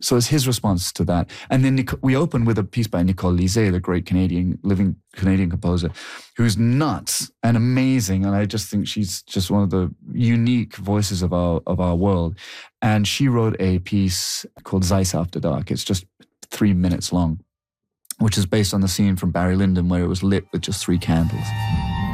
So it's his response to that. And then we open with a piece by Nicole Lizet, the great living Canadian composer, who's nuts and amazing. And I just think she's just one of the unique voices of our world. And she wrote a piece called Zeiss After Dark. It's just 3 minutes long, which is based on the scene from Barry Lyndon where it was lit with just 3 candles.